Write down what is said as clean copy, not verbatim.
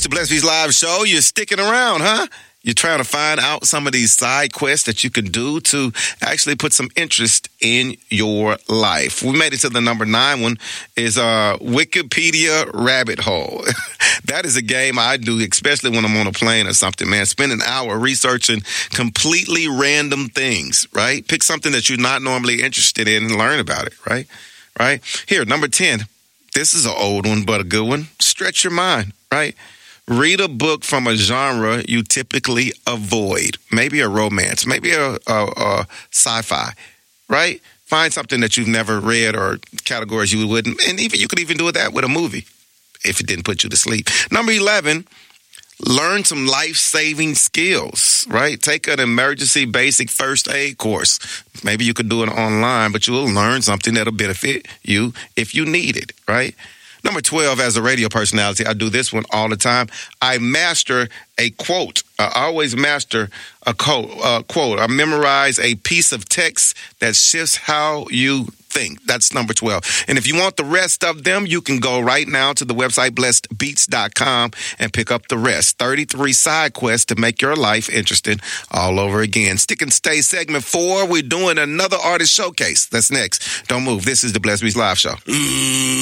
the Blessed Beats Live Show. You're sticking around, huh? You're trying to find out some of these side quests that you can do to actually put some interest in your life. We made it to the number 9 one is Wikipedia Rabbit Hole. That is a game I do, especially when I'm on a plane or something, man. Spend an hour researching completely random things, right? Pick something that you're not normally interested in and learn about it, right? Right? Here, number 10. This is an old one, but a good one. Stretch your mind, right? Read a book from a genre you typically avoid. Maybe a romance, maybe a sci-fi, right? Find something that you've never read or categories you wouldn't. And even you could even do that with a movie if it didn't put you to sleep. Number 11, learn some life-saving skills, right? Take an emergency basic first aid course. Maybe you could do it online, but you will learn something that'll benefit you if you need it, right? Number 12, as a radio personality, I do this one all the time. I master a quote. I always master a quote. I memorize a piece of text that shifts how you think. That's number 12. And if you want the rest of them, you can go right now to the website blessedbeats.com and pick up the rest. 33 side quests to make your life interesting all over again. Stick and Stay segment 4. We're doing another artist showcase. That's next. Don't move. This is the Blessed Beats Live Show.